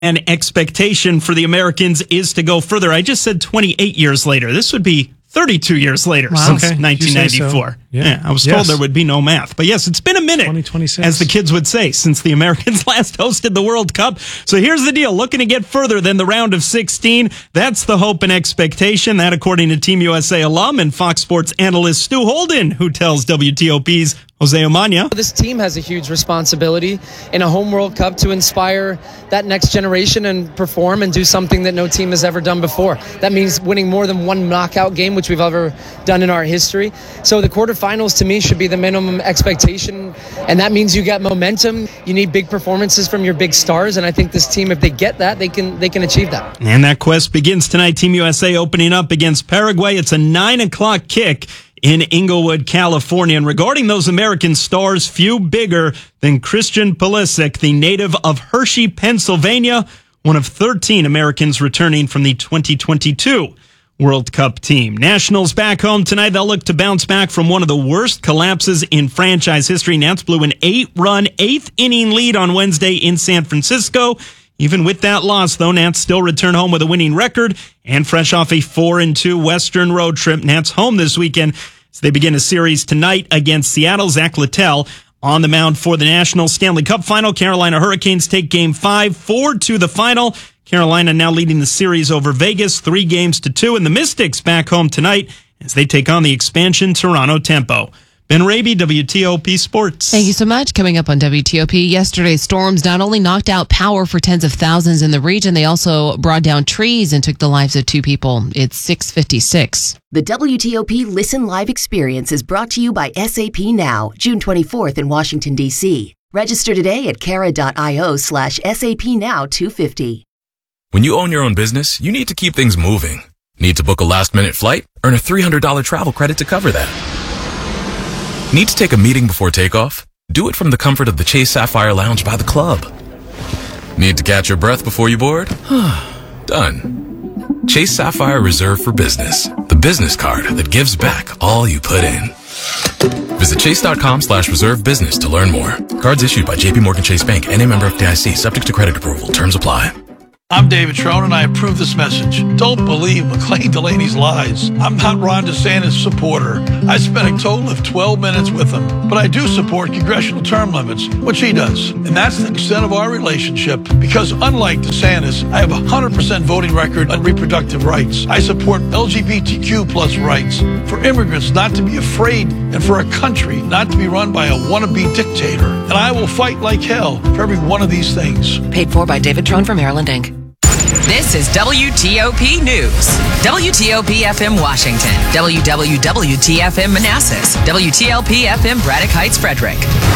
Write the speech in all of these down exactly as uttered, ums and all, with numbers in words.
And expectation for the Americans is to go further. I just said twenty-eight years later. This would be thirty-two years later wow. since okay. nineteen ninety-four. So. Yeah. Yeah, I was yes. told there would be no math. But yes, it's been a minute, twenty twenty-six as the kids would say, since the Americans last hosted the World Cup. So here's the deal. Looking to get further than the round of sixteen. That's the hope and expectation. That, according to Team U S A alum and Fox Sports analyst Stu Holden, who tells W T O P's Jose Omania. This team has a huge responsibility in a home World Cup to inspire that next generation and perform and do something that no team has ever done before. That means winning more than one knockout game, which we've ever done in our history. So the quarterfinals, to me, should be the minimum expectation, and that means you got momentum. You need big performances from your big stars, and I think this team, if they get that, they can they can achieve that. And that quest begins tonight. Team U S A opening up against Paraguay. It's a nine o'clock kick in Inglewood, California. And regarding those American stars, few bigger than Christian Pulisic, the native of Hershey, Pennsylvania, one of thirteen Americans returning from the twenty twenty-two World Cup team. Nationals back home tonight. They'll look to bounce back from one of the worst collapses in franchise history. Nats blew an eight-run, eighth-inning lead on Wednesday in San Francisco. Even with that loss, though, Nats still return home with a winning record and fresh off a four and two Western road trip. Nats home this weekend as they begin a series tonight against Seattle. Zach Littell on the mound for the National Stanley Cup final. Carolina Hurricanes take game five, four to the final. Carolina now leading the series over Vegas, three games to two. And the Mystics back home tonight as they take on the expansion Toronto Tempo. Ben Raby, W T O P Sports. Thank you so much. Coming up on W T O P, yesterday's storms not only knocked out power for tens of thousands in the region, they also brought down trees and took the lives of two people. It's six fifty-six. The W T O P Listen Live experience is brought to you by S A P Now, June twenty-fourth in Washington, D C. Register today at cara.io slash SAP Now 250. When you own your own business, you need to keep things moving. Need to book a last-minute flight? Earn a three hundred dollars travel credit to cover that. Need to take a meeting before takeoff? Do it from the comfort of the Chase Sapphire Lounge by the club. Need to catch your breath before you board? Done. Chase Sapphire Reserve for Business, the business card that gives back all you put in. Visit chase.com slash reserve business to learn more. Cards issued by J P Morgan Chase Bank, N A member F D I C, subject to credit approval. Terms apply. I'm David Trone, and I approve this message. Don't believe McLean Delaney's lies. I'm not Ron DeSantis' supporter. I spent a total of twelve minutes with him, but I do support congressional term limits, which he does. And that's the extent of our relationship, because unlike DeSantis, I have a one hundred percent voting record on reproductive rights. I support L G B T Q plus rights, for immigrants not to be afraid, and for a country not to be run by a wannabe dictator. And I will fight like hell for every one of these things. Paid for by David Trone for Maryland, Incorporated. This is W T O P News. W T O P F M Washington. W W W T F M Manassas. W T L P F M Braddock Heights, Frederick.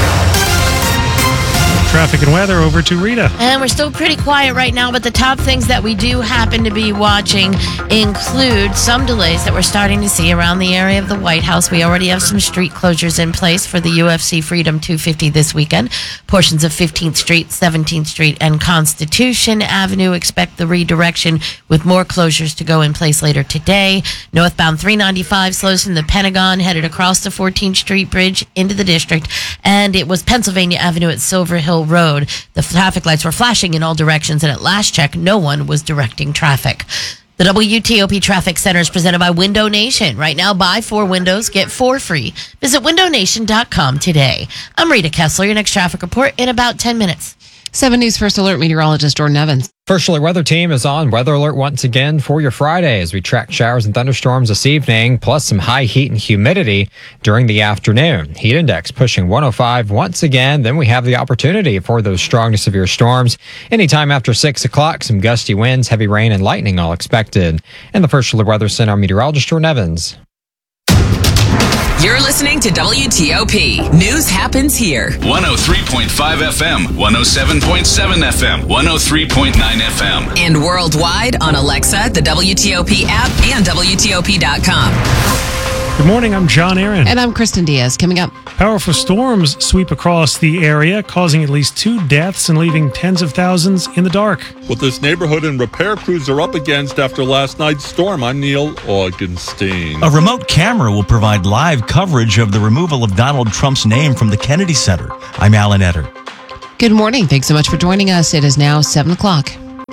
Traffic and weather over to Rita. And we're still pretty quiet right now, but the top things that we do happen to be watching include some delays that we're starting to see around the area of the White House. We already have some street closures in place for the U F C Freedom two fifty this weekend. Portions of fifteenth Street, seventeenth Street, and Constitution Avenue expect the redirection with more closures to go in place later today. Northbound three ninety-five slows from the Pentagon, headed across the fourteenth Street Bridge into the district, and it was Pennsylvania Avenue at Silver Hill Road. The traffic lights were flashing in all directions, and at last check, no one was directing traffic. The W T O P Traffic Center is presented by Window Nation. Right now, buy four windows, get four free. Visit window nation dot com today. I'm Rita Kessler. Your next traffic report in about ten minutes. seven News First Alert meteorologist Jordan Evans. First Alert Weather Team is on Weather Alert once again for your Friday as we track showers and thunderstorms this evening, plus some high heat and humidity during the afternoon. Heat index pushing one oh five once again. Then we have the opportunity for those strong to severe storms. Anytime after six o'clock, some gusty winds, heavy rain, and lightning all expected. And the First Alert Weather Center meteorologist Jordan Evans. You're listening to W T O P. News happens here. one oh three point five F M, one oh seven point seven F M, one oh three point nine F M. And worldwide on Alexa, the W T O P app, and W T O P dot com. Good morning, I'm John Aaron. And I'm Kristen Diaz. Coming up. Powerful storms sweep across the area, causing at least two deaths and leaving tens of thousands in the dark. What this neighborhood and repair crews are up against after last night's storm, I'm Neil Augenstein. A remote camera will provide live coverage of the removal of Donald Trump's name from the Kennedy Center. I'm Alan Etter. Good morning. Thanks so much for joining us. It is now seven o'clock.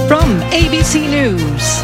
From A B C News,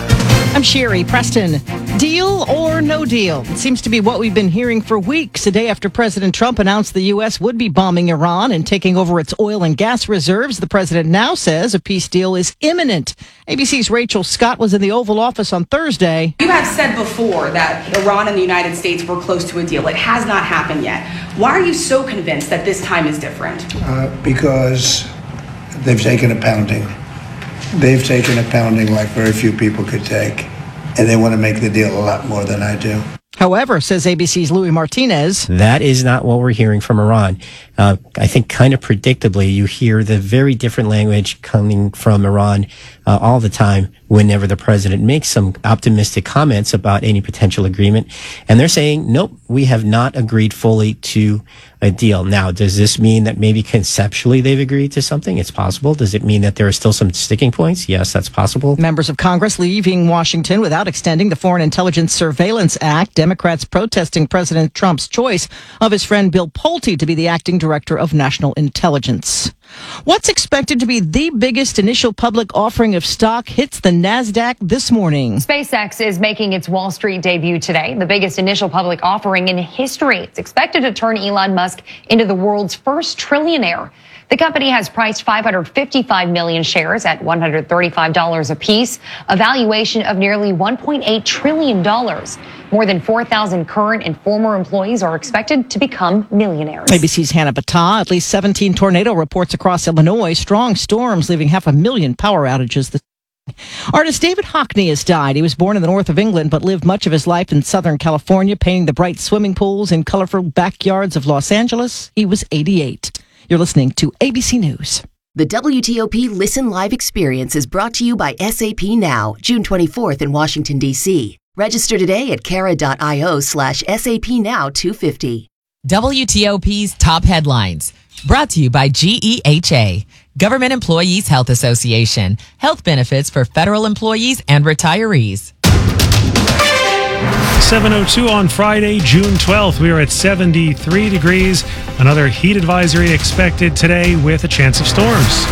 I'm Sherry Preston. Deal or no deal? It seems to be what we've been hearing for weeks. A day after President Trump announced the U S would be bombing Iran and taking over its oil and gas reserves, the president now says a peace deal is imminent. A B C's Rachel Scott was in the Oval Office on Thursday. You have said before that Iran and the United States were close to a deal. It has not happened yet. Why are you so convinced that this time is different? Uh, because they've taken a pounding. They've taken a pounding like very few people could take. And they want to make the deal a lot more than I do. However, says A B C's Louis Martinez, that is not what we're hearing from Iran. Uh, I think kind of predictably, you hear the very different language coming from Iran uh, all the time whenever the president makes some optimistic comments about any potential agreement. And they're saying, nope, we have not agreed fully to a deal. Now, does this mean that maybe conceptually they've agreed to something? It's possible. Does it mean that there are still some sticking points? Yes, that's possible. Members of Congress leaving Washington without extending the Foreign Intelligence Surveillance Act. Democrats protesting President Trump's choice of his friend Bill Pulte to be the acting director of national intelligence. What's expected to be the biggest initial public offering of stock hits the NASDAQ this morning. SpaceX is making its Wall Street debut today, the biggest initial public offering in history. It's expected to turn Elon Musk into the world's first trillionaire. The company has priced five hundred fifty-five million shares at one hundred thirty-five dollars apiece, a valuation of nearly one point eight trillion dollars. More than four thousand current and former employees are expected to become millionaires. A B C's Hannah Battah. At least seventeen tornado reports across Illinois. Strong storms leaving half a million power outages this Artist David Hockney has died. He was born in the north of England, but lived much of his life in Southern California, painting the bright swimming pools and colorful backyards of Los Angeles. He was eighty-eight. You're listening to A B C News. The W T O P Listen Live experience is brought to you by S A P Now, June twenty-fourth in Washington, D C Register today at cara.io slash SAP Now 250. W T O P's top headlines. Brought to you by G E H A, Government Employees Health Association. Health benefits for federal employees and retirees. seven oh two on Friday, June twelfth. We are at seventy-three degrees. Another heat advisory expected today with a chance of storms.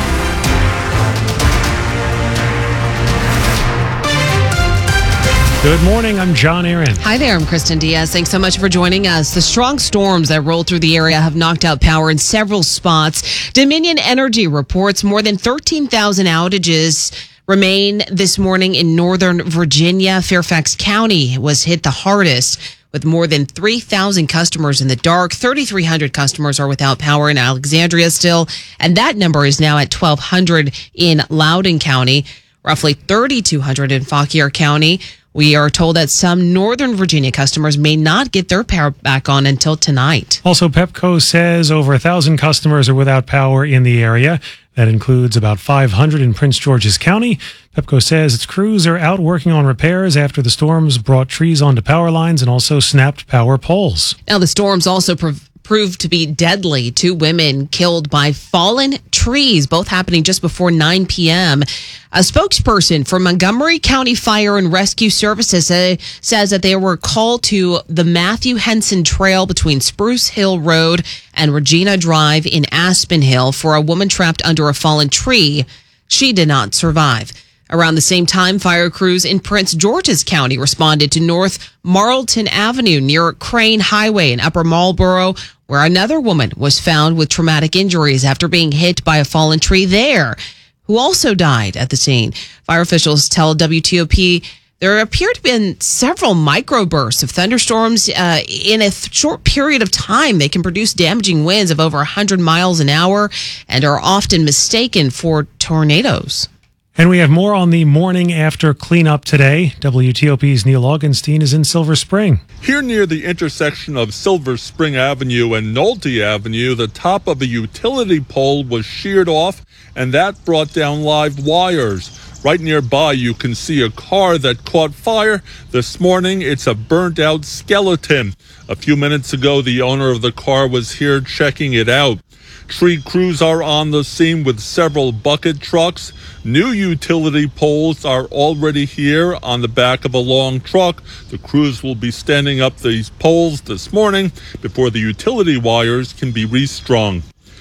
Good morning, I'm John Aaron. Hi there, I'm Kristen Diaz. Thanks so much for joining us. The strong storms that rolled through the area have knocked out power in several spots. Dominion Energy reports more than thirteen thousand outages remain this morning in Northern Virginia. Fairfax County was hit the hardest, with more than three thousand customers in the dark. thirty-three hundred customers are without power in Alexandria still, and that number is now at twelve hundred in Loudoun County, roughly thirty-two hundred in Fauquier County. We are told that some Northern Virginia customers may not get their power back on until tonight. Also, Pepco says over one thousand customers are without power in the area. That includes about five hundred in Prince George's County. Pepco says its crews are out working on repairs after the storms brought trees onto power lines and also snapped power poles. Now, the storms also prov- proved to be deadly. Two women killed by fallen trees, both happening just before nine p.m. A spokesperson for Montgomery County Fire and Rescue Services say, says that they were called to the Matthew Henson Trail between Spruce Hill Road and Regina Drive in Aspen Hill for a woman trapped under a fallen tree. She did not survive. Around the same time, fire crews in Prince George's County responded to North Marlton Avenue near Crane Highway in Upper Marlboro, where another woman was found with traumatic injuries after being hit by a fallen tree there, who also died at the scene. Fire officials tell W T O P there appear to have been several microbursts of thunderstorms uh, in a th- short period of time. They can produce damaging winds of over one hundred miles an hour and are often mistaken for tornadoes. And we have more on the morning after cleanup today. W T O P's Neil Augenstein is in Silver Spring. Here near the intersection of Silver Spring Avenue and Nolte Avenue, the top of a utility pole was sheared off, and that brought down live wires. Right nearby, you can see a car that caught fire. This morning, it's a burnt-out skeleton. A few minutes ago, the owner of the car was here checking it out. Tree crews are on the scene with several bucket trucks. New utility poles are already here on the back of a long truck. The crews will be standing up these poles this morning before the utility wires can be restrung.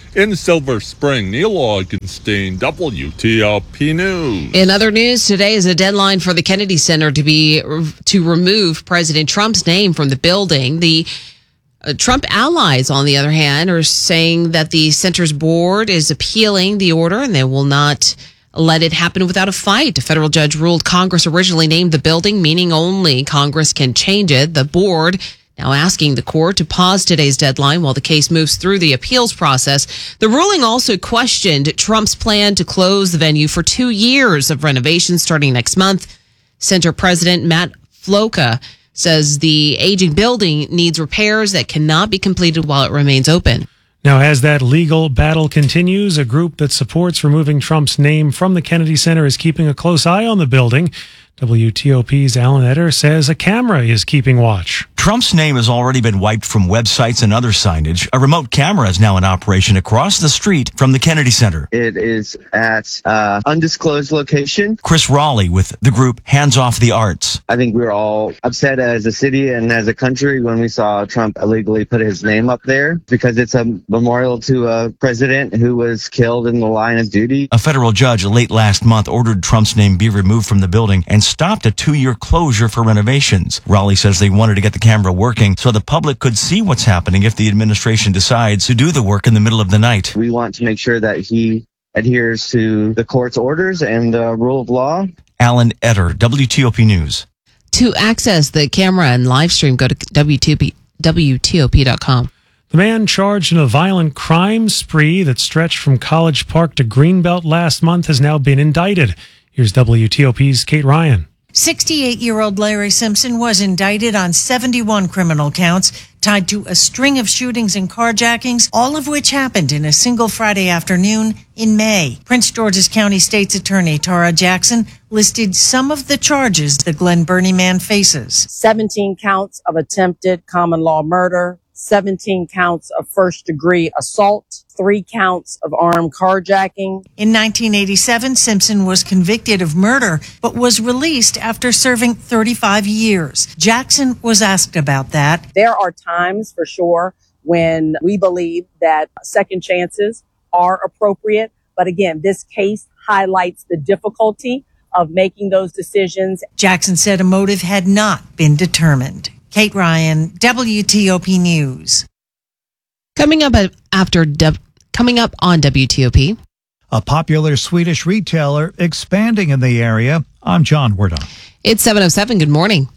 In Silver Spring, Neil Augenstein, W T O P News. In other news, today is a deadline for the Kennedy Center to be to remove President Trump's name from the building. The uh, Trump allies, on the other hand, are saying that the center's board is appealing the order and they will not let it happen without a fight. A federal judge ruled Congress originally named the building, meaning only Congress can change it. The board now asking the court to pause today's deadline while the case moves through the appeals process. The ruling also questioned Trump's plan to close the venue for two years of renovations starting next month. Center President Matt Floca says the aging building needs repairs that cannot be completed while it remains open. Now, as that legal battle continues, a group that supports removing Trump's name from the Kennedy Center is keeping a close eye on the building. W T O P's Alan Etter says a camera is keeping watch. Trump's name has already been wiped from websites and other signage. A remote camera is now in operation across the street from the Kennedy Center. It is at uh undisclosed location. Chris Raleigh with the group Hands Off the Arts. I think we were all upset as a city and as a country when we saw Trump illegally put his name up there because it's a memorial to a president who was killed in the line of duty. A federal judge late last month ordered Trump's name be removed from the building and stopped a two-year closure for renovations. Raleigh says they wanted to get the camera working so the public could see what's happening if the administration decides to do the work in the middle of the night. We want to make sure that he adheres to the court's orders and the rule of law. Alan Etter, W T O P News. To access the camera and live stream, go to W T O P dot com. The man charged in a violent crime spree that stretched from College Park to Greenbelt last month has now been indicted. Here's W T O P's Kate Ryan. sixty-eight-year-old Larry Simpson was indicted on seventy-one criminal counts tied to a string of shootings and carjackings, all of which happened in a single Friday afternoon in May. Prince George's County State's Attorney Tara Jackson listed some of the charges the Glen Burnie man faces. seventeen counts of attempted common law murder, seventeen counts of first-degree assault, three counts of armed carjacking. In nineteen eighty-seven, Simpson was convicted of murder, but was released after serving thirty-five years. Jackson was asked about that. There are times, for sure, when we believe that second chances are appropriate. But again, this case highlights the difficulty of making those decisions. Jackson said a motive had not been determined. Kate Ryan, W T O P News. Coming up after coming up on W T O P. A popular Swedish retailer expanding in the area. I'm John Wardon. It's seven oh seven. Good morning.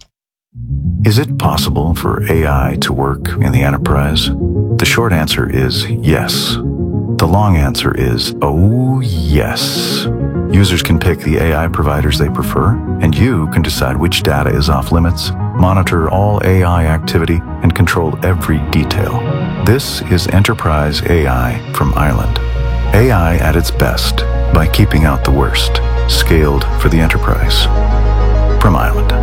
Is it possible for A I to work in the enterprise? The short answer is yes. The long answer is, oh yes. Users can pick the A I providers they prefer, and you can decide which data is off limits, monitor all A I activity, and control every detail. This is Enterprise A I from Island. A I at its best by keeping out the worst. Scaled for the enterprise. From Island.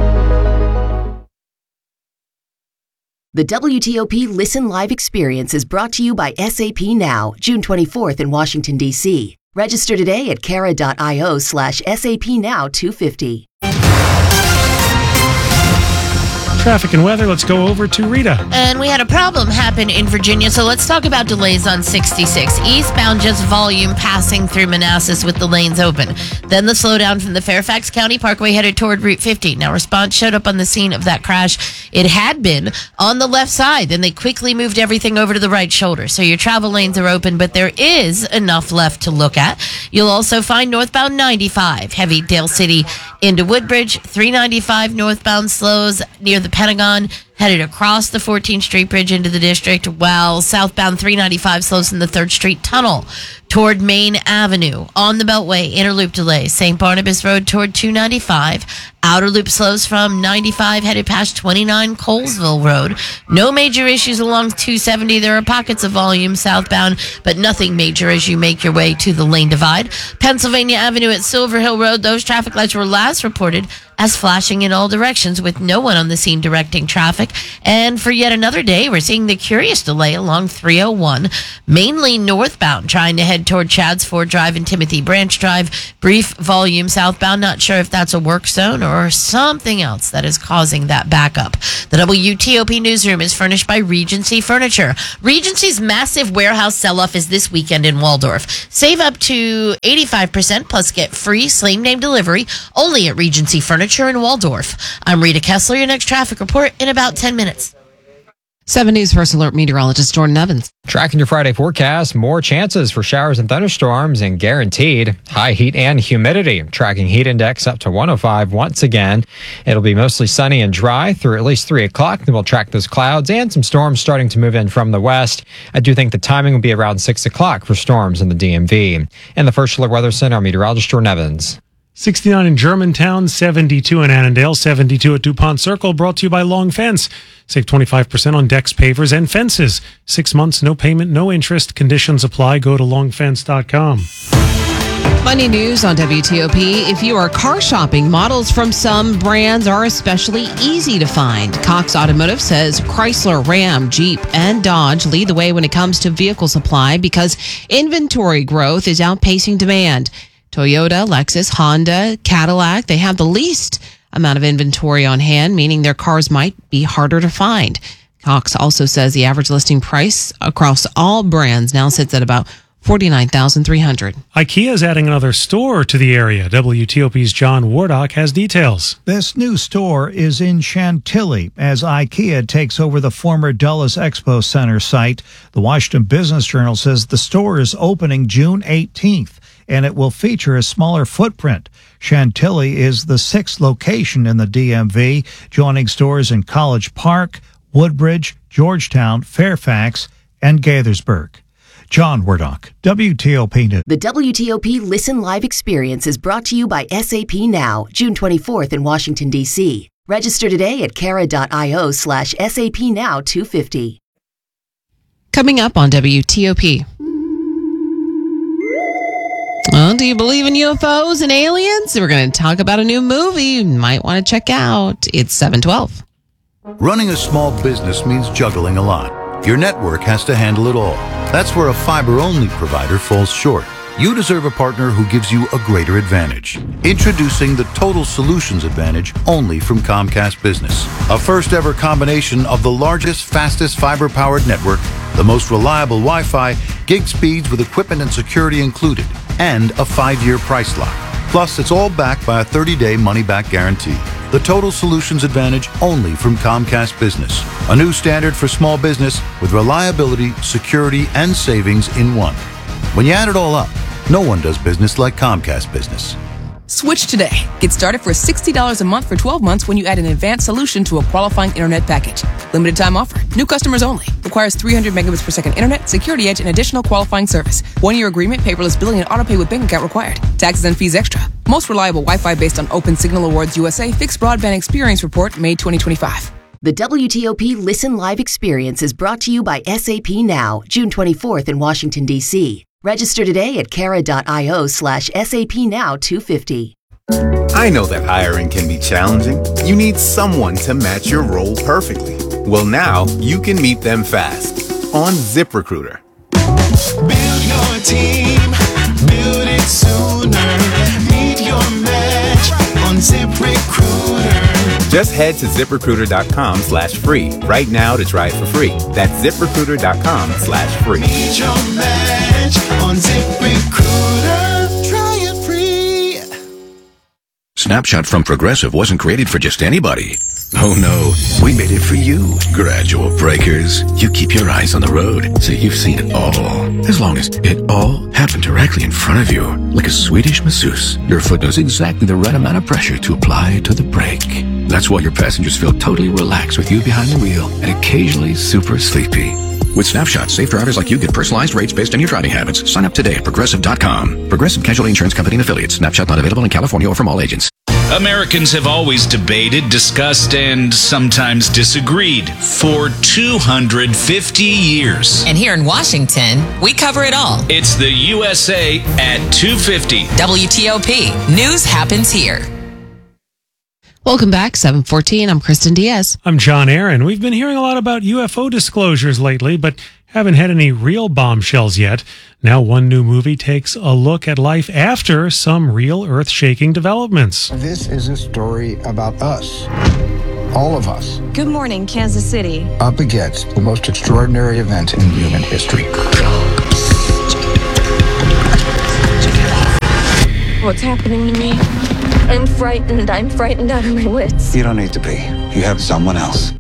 The W T O P Listen Live experience is brought to you by S A P Now, June twenty-fourth in Washington, D C. Register today at cara.io slash SAP Now 250. Traffic and weather, let's go over to Rita. And we had a problem happen in Virginia, so let's talk about delays on sixty-six. Eastbound, just volume passing through Manassas with the lanes open. Then the slowdown from the Fairfax County Parkway headed toward Route fifty. Now, response showed up on the scene of that crash. It had been on the left side. Then they quickly moved everything over to the right shoulder. So your travel lanes are open, but there is enough left to look at. You'll also find northbound ninety-five, heavy Dale City into Woodbridge. three ninety-five northbound slows near the Pentagon, headed across the fourteenth Street Bridge into the district, while southbound three ninety-five slows in the third Street Tunnel toward Main Avenue. On the Beltway, interloop delays. Saint Barnabas Road toward two ninety-five. Outer loop slows from ninety-five headed past twenty-nine Colesville Road. No major issues along two seventy. There are pockets of volume southbound, but nothing major as you make your way to the lane divide. Pennsylvania Avenue at Silver Hill Road, those traffic lights were last reported as flashing in all directions with no one on the scene directing traffic. traffic. And for yet another day, we're seeing the curious delay along three oh one, mainly northbound, trying to head toward Chadds Ford Drive and Timothy Branch Drive. Brief volume southbound. Not sure if that's a work zone or something else that is causing that backup. The W T O P newsroom is furnished by Regency Furniture. Regency's massive warehouse sell-off is this weekend in Waldorf. Save up to eighty-five percent plus get free same name delivery only at Regency Furniture in Waldorf. I'm Rita Kessler. Your next traffic report in about ten minutes. seven News First Alert meteorologist Jordan Evans. Tracking your Friday forecast, more chances for showers and thunderstorms and guaranteed high heat and humidity. Tracking heat index up to one oh five once again. It'll be mostly sunny and dry through at least three o'clock. Then we'll track those clouds and some storms starting to move in from the west. I do think the timing will be around six o'clock for storms in the D M V. And the First Alert Weather Center, meteorologist Jordan Evans. sixty-nine in Germantown, seventy-two in Annandale, seventy-two at DuPont Circle, brought to you by Long Fence. Save twenty-five percent on decks, pavers, and fences. Six months, no payment, no interest. Conditions apply. Go to long fence dot com. Money news on W T O P. If you are car shopping, models from some brands are especially easy to find. Cox Automotive says Chrysler, Ram, Jeep, and Dodge lead the way when it comes to vehicle supply because inventory growth is outpacing demand. Toyota, Lexus, Honda, Cadillac, they have the least amount of inventory on hand, meaning their cars might be harder to find. Cox also says the average listing price across all brands now sits at about forty-nine thousand three hundred dollars. IKEA is adding another store to the area. W T O P's John Wardock has details. This new store is in Chantilly as IKEA takes over the former Dulles Expo Center site. The Washington Business Journal says the store is opening June eighteenth, and it will feature a smaller footprint. Chantilly is the sixth location in the D M V, joining stores in College Park, Woodbridge, Georgetown, Fairfax, and Gaithersburg. John Wardock, W T O P News. The W T O P Listen Live experience is brought to you by S A P Now, June twenty-fourth in Washington, D C. Register today at cara.io slash SAP Now 250. Coming up on W T O P. Well, do you believe in U F Os and aliens? We're going to talk about a new movie you might want to check out. It's seven twelve. Running a small business means juggling a lot. Your network has to handle it all. That's where a fiber-only provider falls short. You deserve a partner who gives you a greater advantage. Introducing the Total Solutions Advantage only from Comcast Business. A first-ever combination of the largest, fastest fiber-powered network, the most reliable Wi-Fi, gig speeds with equipment and security included, and a five-year price lock. Plus, it's all backed by a thirty-day money-back guarantee. The Total Solutions Advantage only from Comcast Business. A new standard for small business with reliability, security, and savings in one. When you add it all up, no one does business like Comcast Business. Switch today. Get started for sixty dollars a month for twelve months when you add an advanced solution to a qualifying internet package. Limited time offer. New customers only. Requires three hundred megabits per second internet, security edge, and additional qualifying service. One-year agreement, paperless billing, and autopay with bank account required. Taxes and fees extra. Most reliable Wi-Fi based on Open Signal Awards U S A Fixed Broadband Experience Report, May twenty twenty-five. The W T O P Listen Live experience is brought to you by S A P Now, June twenty-fourth in Washington, D C. Register today at cara.io slash SAP Now 250. I know that hiring can be challenging. You need someone to match your role perfectly. Well, now you can meet them fast on ZipRecruiter. Build your team, build it sooner. Meet your match on ZipRecruiter. Just head to ZipRecruiter.com slash free right now to try it for free. That's ZipRecruiter.com slash free. Meet your match on ZipRecruiter. Try it free. Snapshot from Progressive wasn't created for just anybody. Oh no, we made it for you. Gradual breakers. You keep your eyes on the road, so you've seen it all. As long as it all happened directly in front of you, like a Swedish masseuse, your foot knows exactly the right amount of pressure to apply to the brake. That's why your passengers feel totally relaxed with you behind the wheel and occasionally super sleepy. With Snapshot, safe drivers like you get personalized rates based on your driving habits. Sign up today at Progressive dot com. Progressive Casualty Insurance Company and Affiliates. Snapshot not available in California or from all agents. Americans have always debated, discussed, and sometimes disagreed for two hundred fifty years. And here in Washington, we cover it all. It's the U S A at two fifty. W T O P. News happens here. Welcome back, seven fourteen. I'm Kristen Diaz. I'm John Aaron. We've been hearing a lot about U F O disclosures lately, but haven't had any real bombshells yet. Now one new movie takes a look at life after some real earth-shaking developments. This is a story about us. All of us. Good morning, Kansas City. Up against the most extraordinary event in human history. What's happening to me? I'm frightened. I'm frightened out of my wits. You don't need to be. You have someone else.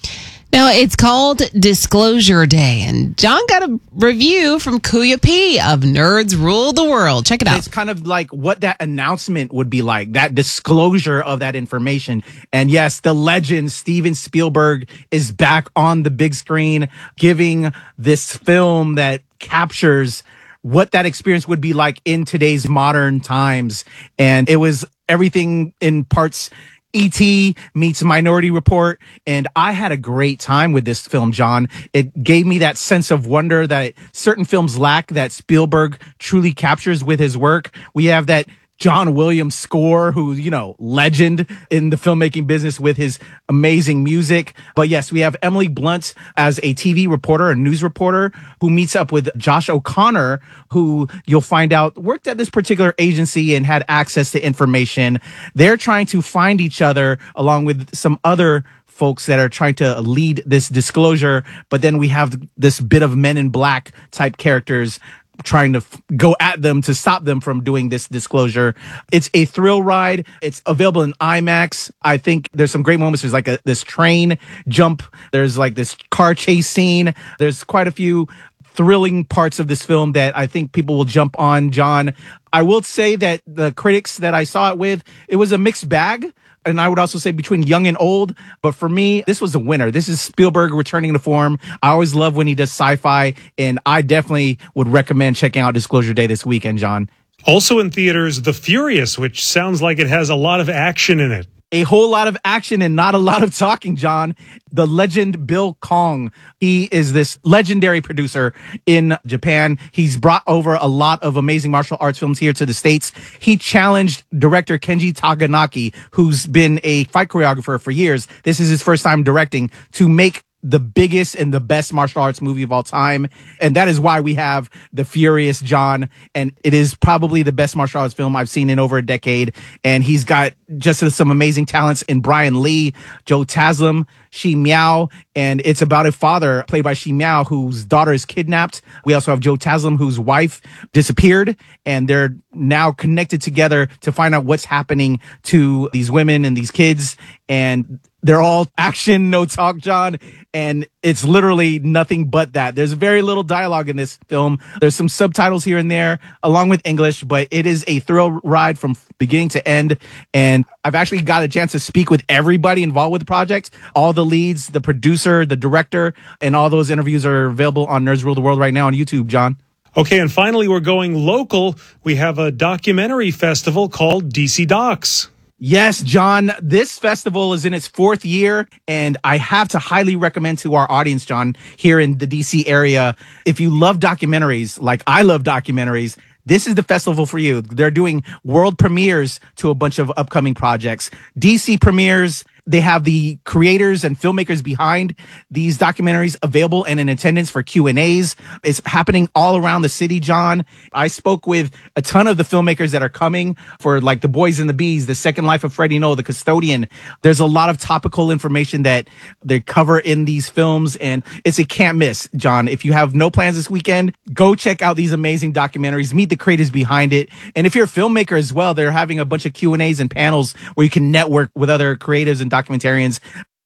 Now, it's called Disclosure Day, and John got a review from Kuya P of Nerds Rule the World. Check it out. It's kind of like what that announcement would be like, that disclosure of that information. And yes, the legend Steven Spielberg is back on the big screen, giving this film that captures what that experience would be like in today's modern times. And it was everything in parts E T meets Minority Report, and I had a great time with this film, John. It gave me that sense of wonder that certain films lack, that Spielberg truly captures with his work. We have that John Williams score, who, you know, legend in the filmmaking business with his amazing music. But yes, we have Emily Blunt as a T V reporter, a news reporter, who meets up with Josh O'Connor, who you'll find out worked at this particular agency and had access to information. They're trying to find each other along with some other folks that are trying to lead this disclosure. But then we have this bit of Men in Black type characters trying to f- go at them to stop them from doing this disclosure. It's a thrill ride. It's available in IMAX. I think there's some great moments. There's like a, this train jump. There's like this car chase scene. There's quite a few thrilling parts of this film that I think people will jump on, John. I will say that the critics that I saw it with, it was a mixed bag. And I would also say between young and old. But for me, this was a winner. This is Spielberg returning to form. I always love when he does sci-fi. And I definitely would recommend checking out Disclosure Day this weekend, John. Also in theaters, The Furious, which sounds like it has a lot of action in it. A whole lot of action and not a lot of talking, John. The legend Bill Kong. He is this legendary producer in Japan. He's brought over a lot of amazing martial arts films here to the States. He challenged director Kenji Takanaki, who's been a fight choreographer for years. This is his first time directing, to make the biggest and the best martial arts movie of all time. And that is why we have The Furious, John. And it is probably the best martial arts film I've seen in over a decade. And he's got just some amazing talents in Brian Lee, Joe Taslim, Shi Miao, and it's about a father played by Shi Miao whose daughter is kidnapped. We also have Joe Taslim, whose wife disappeared, and they're now connected together to find out what's happening to these women and these kids. And they're all action, no talk, John. And it's literally nothing but that. There's very little dialogue in this film. There's some subtitles here and there, along with English, but it is a thrill ride from beginning to end. And I've actually got a chance to speak with everybody involved with the project, all the leads, the producer, the director, and all those interviews are available on Nerds Rule the World right now on YouTube, John. Okay, and finally, we're going local. We have a documentary festival called D C Docs. Yes, John, this festival is in its fourth year, and I have to highly recommend to our audience, John, here in the D C area, if you love documentaries, like I love documentaries, this is the festival for you. They're doing world premieres to a bunch of upcoming projects. D C premieres. They have the creators and filmmakers behind these documentaries available and in attendance for Q and A's. It's happening all around the city, John. I spoke with a ton of the filmmakers that are coming for like The Boys and the Bees, The Second Life of Freddie Noel, The Custodian. There's a lot of topical information that they cover in these films, and it's a can't miss, John. If you have no plans this weekend, go check out these amazing documentaries, meet the creators behind it. And if you're a filmmaker as well, they're having a bunch of Q and A's and panels where you can network with other creatives and documentarians.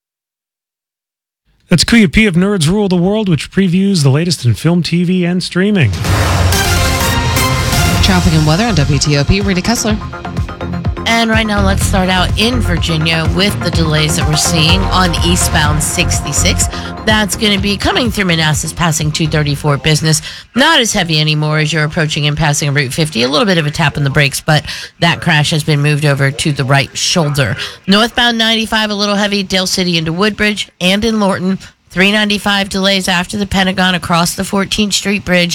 That's Kuya P of Nerds Rule the World, which previews the latest in film, T V, and streaming. Traffic and weather on W T O P. Rita Kessler. And right now, let's start out in Virginia with the delays that we're seeing on eastbound sixty-six. That's going to be coming through Manassas, passing two thirty-four Business. Not as heavy anymore as you're approaching and passing Route fifty. A little bit of a tap on the brakes, but that crash has been moved over to the right shoulder. Northbound ninety-five, a little heavy, Dale City into Woodbridge and in Lorton. three ninety-five delays after the Pentagon across the fourteenth Street Bridge.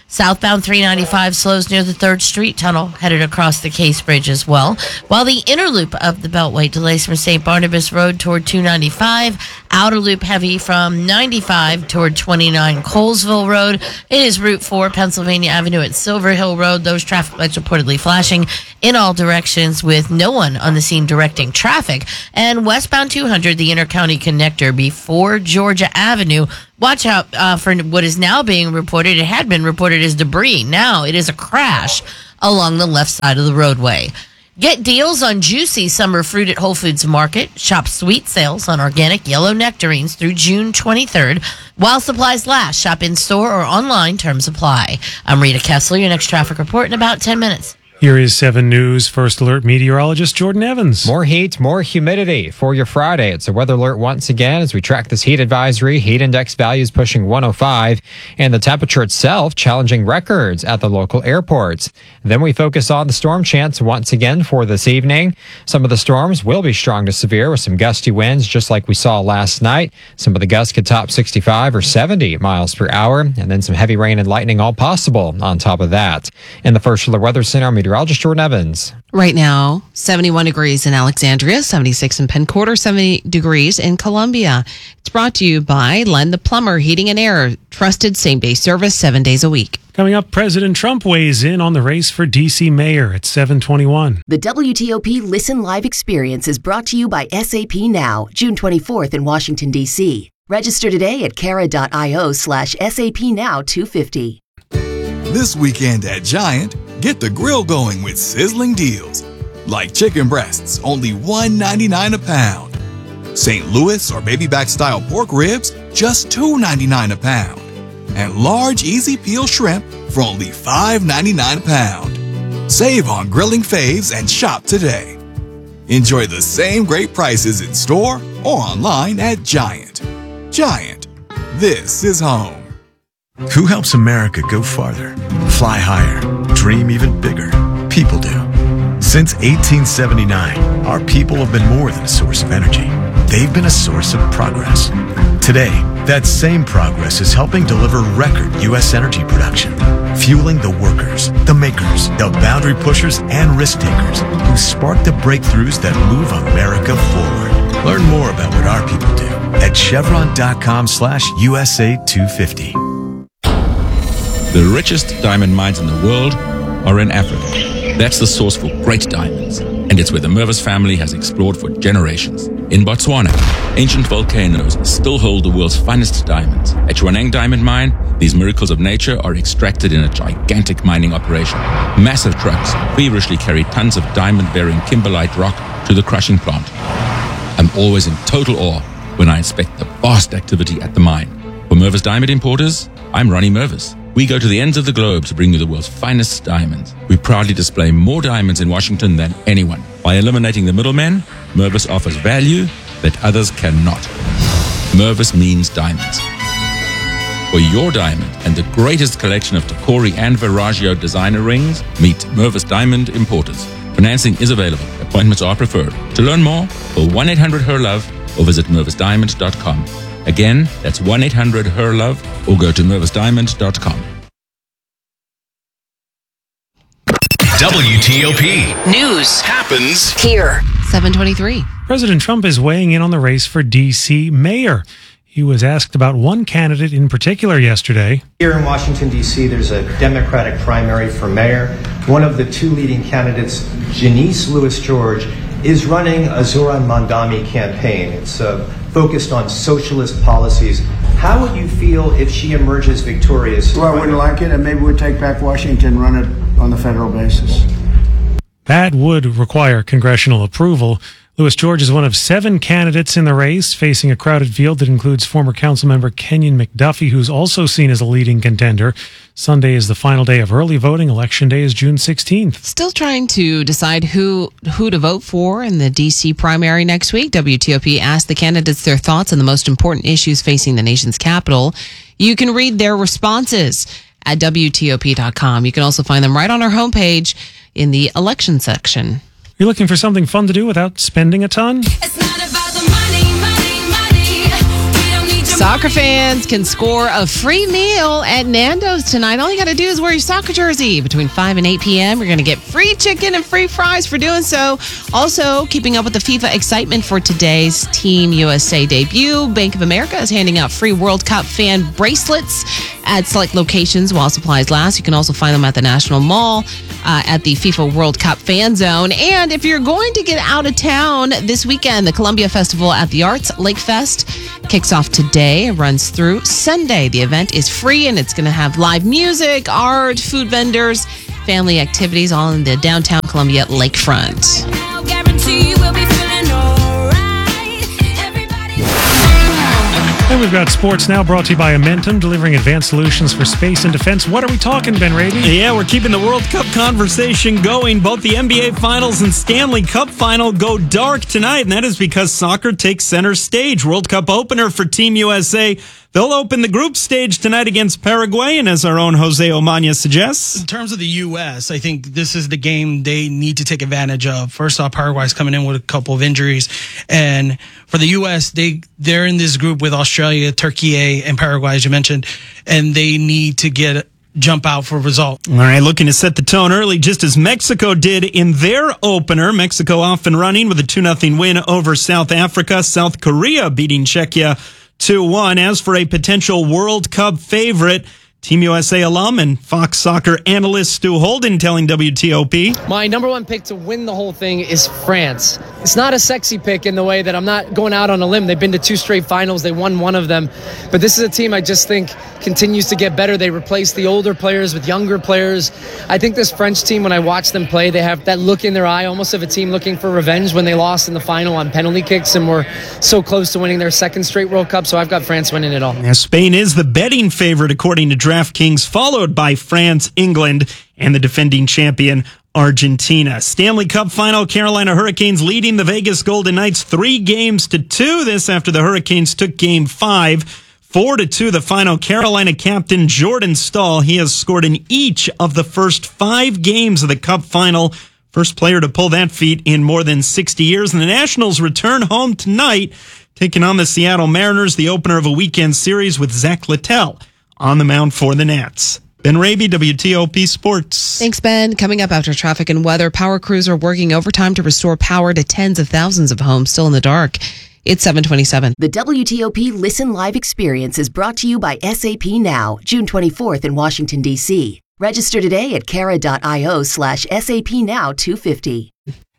Southbound three ninety-five slows near the third Street Tunnel, headed across the Case Bridge as well. While the inner loop of the Beltway delays from Saint Barnabas Road toward two ninety-five. Outer loop heavy from ninety-five toward twenty-nine Colesville Road. It is Route four, Pennsylvania Avenue at Silver Hill Road. Those traffic lights reportedly flashing in all directions with no one on the scene directing traffic. And westbound two hundred, the intercounty connector before Georgia Avenue. Watch out uh, for what is now being reported. It had been reported as debris. Now it is a crash along the left side of the roadway. Get deals on juicy summer fruit at Whole Foods Market. Shop sweet sales on organic yellow nectarines through June twenty-third. While supplies last, shop in store or online. Terms apply. I'm Rita Kessler, your next traffic report in about ten minutes. Here is seven News First Alert meteorologist Jordan Evans. More heat, more humidity for your Friday. It's a weather alert once again as we track this heat advisory. Heat index values pushing one oh five, and the temperature itself challenging records at the local airports. Then we focus on the storm chance once again for this evening. Some of the storms will be strong to severe with some gusty winds, just like we saw last night. Some of the gusts could top sixty-five or seventy miles per hour, and then some heavy rain and lightning all possible on top of that. In the First Alert Weather Center, meteorologist Jordan Evans. Right now, seventy-one degrees in Alexandria, seventy-six in Penn Quarter, seventy degrees in Columbia. It's brought to you by Len the Plumber Heating and Air. Trusted same-day service seven days a week. Coming up, President Trump weighs in on the race for D C mayor at seven twenty-one. The W T O P Listen Live experience is brought to you by S A P Now, June twenty-fourth in Washington, D C. Register today at cara.io slash SAP Now 250. This weekend at Giant, get the grill going with sizzling deals. Like chicken breasts, only one ninety-nine a pound. Saint Louis or baby back style pork ribs, just two ninety-nine a pound. And large easy peel shrimp for only five ninety-nine a pound. Save on grilling faves and shop today. Enjoy the same great prices in store or online at Giant. Giant, this is home. Who helps America go farther, fly higher, dream even bigger? People do. Since eighteen seventy-nine, our people have been more than a source of energy. They've been a source of progress. Today, that same progress is helping deliver record U S energy production, fueling the workers, the makers, the boundary pushers, and risk takers who spark the breakthroughs that move America forward. Learn more about what our people do at chevron.com slash USA 250. The richest diamond mines in the world are in Africa. That's the source for great diamonds, and it's where the Mervis family has explored for generations. In Botswana, ancient volcanoes still hold the world's finest diamonds. At Jwaneng Diamond Mine, these miracles of nature are extracted in a gigantic mining operation. Massive trucks feverishly carry tons of diamond-bearing kimberlite rock to the crushing plant. I'm always in total awe when I inspect the vast activity at the mine. For Mervis Diamond Importers, I'm Ronnie Mervis. We go to the ends of the globe to bring you the world's finest diamonds. We proudly display more diamonds in Washington than anyone. By eliminating the middlemen, Mervis offers value that others cannot. Mervis means diamonds. For your diamond and the greatest collection of Tacori and Veragio designer rings, meet Mervis Diamond Importers. Financing is available. Appointments are preferred. To learn more, call one eight hundred H E R LOVE or visit mervis diamond dot com. Again, that's one eight hundred H E R LOVE or go to mervis diamond dot com. W T O P News happens here. seven twenty-three. President Trump is weighing in on the race for D C mayor. He was asked about one candidate in particular yesterday. Here in Washington, D C, there's a Democratic primary for mayor. One of the two leading candidates, Janice Lewis-George, is running a Zoran Mandami campaign. It's uh, focused on socialist policies. How would you feel if she emerges victorious? Well, I wouldn't like it, and maybe we'd take back Washington, run it on the federal basis. That would require congressional approval. Lewis George is one of seven candidates in the race, facing a crowded field that includes former councilmember Kenyon McDuffie, who's also seen as a leading contender. Sunday is the final day of early voting. Election day is June sixteenth. Still trying to decide who who to vote for in the D C primary next week. W T O P asked the candidates their thoughts on the most important issues facing the nation's capital. You can read their responses at W T O P dot com. You can also find them right on our homepage in the election section. You're looking for something fun to do without spending a ton? It's not about the money, money, money. We don't need your Soccer fans can score a free meal at Nando's tonight. All you got to do is wear your soccer jersey. Between five and eight p.m., you're going to get free chicken and free fries for doing so. Also, keeping up with the FIFA excitement for today's Team U S A debut, Bank of America is handing out free World Cup fan bracelets at select locations while supplies last. You can also find them at the National Mall, uh, at the FIFA World Cup Fan Zone. And if you're going to get out of town this weekend, the Columbia Festival at the Arts Lake Fest kicks off today and runs through Sunday. The event is free and it's going to have live music, art, food vendors, family activities, all in the downtown Columbia lakefront. And we've got sports now brought to you by Amentum, delivering advanced solutions for space and defense. What are we talking, Ben Raby? Yeah, we're keeping the World Cup conversation going. Both the N B A Finals and Stanley Cup Final go dark tonight, and that is because soccer takes center stage. World Cup opener for Team U S A. They'll open the group stage tonight against Paraguay, and as our own Jose Omania suggests, in terms of the U S, I think this is the game they need to take advantage of. First off, Paraguay's coming in with a couple of injuries, and for the U S, they they're in this group with Australia, Turkey, and Paraguay, as you mentioned, and they need to get jump out for a result. All right, looking to set the tone early, just as Mexico did in their opener. Mexico off and running with a two nothing win over South Africa. South Korea beating Czechia two one. As for a potential World Cup favorite, Team U S A alum and Fox Soccer analyst Stu Holden telling W T O P. My number one pick to win the whole thing is France. It's not a sexy pick in the way that I'm not going out on a limb. They've been to two straight finals. They won one of them. But this is a team I just think continues to get better. They replace the older players with younger players. I think this French team, when I watch them play, they have that look in their eye, almost of a team looking for revenge when they lost in the final on penalty kicks and were so close to winning their second straight World Cup. So I've got France winning it all. Now, Spain is the betting favorite according to DraftKings, followed by France, England, and the defending champion Argentina. Stanley Cup final, Carolina Hurricanes leading the Vegas Golden Knights three games to two. This after the Hurricanes took game five. Four to two, the final. Carolina captain Jordan Stahl, he has scored in each of the first five games of the Cup final. First player to pull that feat in more than sixty years. And the Nationals return home tonight, taking on the Seattle Mariners, the opener of a weekend series with Zach Littell on the mound for the Nats. Ben Raby, W T O P Sports. Thanks, Ben. Coming up after traffic and weather, power crews are working overtime to restore power to tens of thousands of homes still in the dark. It's seven twenty-seven. The W T O P Listen Live experience is brought to you by S A P Now, June twenty-fourth in Washington, D C. Register today at cara.io slash SAP Now 250.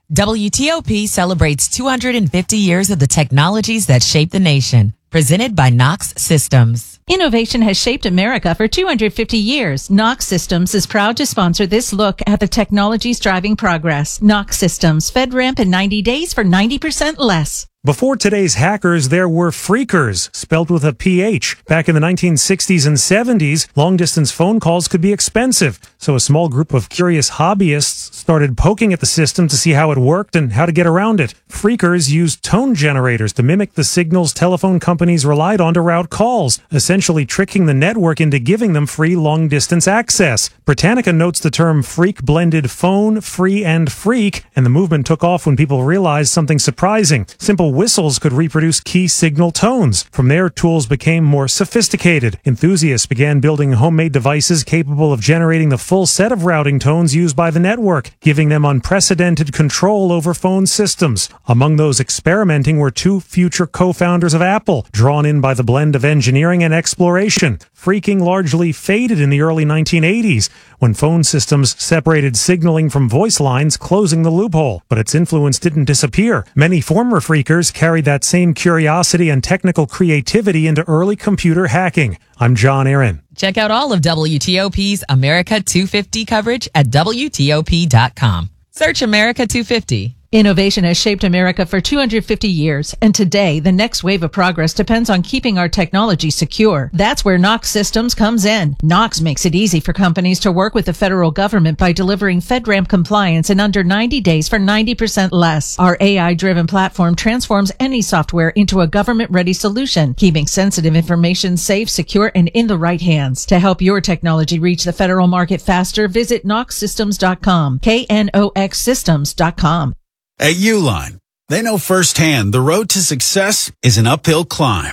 W T O P celebrates two hundred fifty years of the technologies that shape the nation. Presented by Knox Systems. Innovation has shaped America for two hundred fifty years. Knox Systems is proud to sponsor this look at the technologies driving progress. Knox Systems, FedRAMP in ninety days for ninety percent less. Before today's hackers, there were phreakers, spelled with a P H. Back in the nineteen sixties and seventies, long-distance phone calls could be expensive, so a small group of curious hobbyists started poking at the system to see how it worked and how to get around it. Phreakers used tone generators to mimic the signals telephone companies relied on to route calls, essentially tricking the network into giving them free long-distance access. Britannica notes the term phreak blended phone, free, and freak, and the movement took off when people realized something surprising. Simple whistles could reproduce key signal tones. From there, tools became more sophisticated. Enthusiasts began building homemade devices capable of generating the full set of routing tones used by the network, giving them unprecedented control over phone systems. Among those experimenting were two future co-founders of Apple, drawn in by the blend of engineering and exploration. Phreaking largely faded in the early nineteen eighties, when phone systems separated signaling from voice lines, closing the loophole. But its influence didn't disappear. Many former phreakers carried that same curiosity and technical creativity into early computer hacking. I'm John Aaron. Check out all of W T O P's America two fifty coverage at W T O P dot com. Search America two fifty. Innovation has shaped America for two hundred fifty years, and today, the next wave of progress depends on keeping our technology secure. That's where Knox Systems comes in. Knox makes it easy for companies to work with the federal government by delivering FedRAMP compliance in under ninety days for ninety percent less. Our A I-driven platform transforms any software into a government-ready solution, keeping sensitive information safe, secure, and in the right hands. To help your technology reach the federal market faster, visit knox systems dot com, K N O X systems dot com. At Uline, they know firsthand the road to success is an uphill climb.